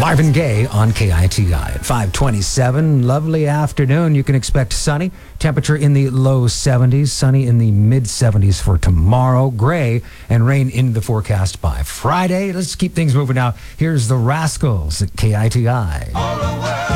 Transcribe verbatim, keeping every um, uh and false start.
Marvin Gaye on K I T I at five twenty-seven. Lovely afternoon. You can expect sunny. Temperature in the low seventies. Sunny in the mid seventies for tomorrow. Gray and rain into the forecast by Friday. Let's keep things moving now. Here's the Rascals at K I T I.